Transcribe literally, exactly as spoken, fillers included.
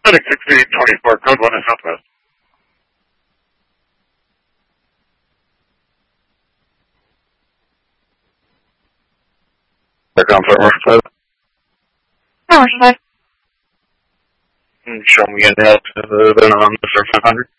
Medic sixty twenty-four, code one is Southwest. Back on foot, Marshall five. Marshall five. Show me an out to the on the Surf five hundred.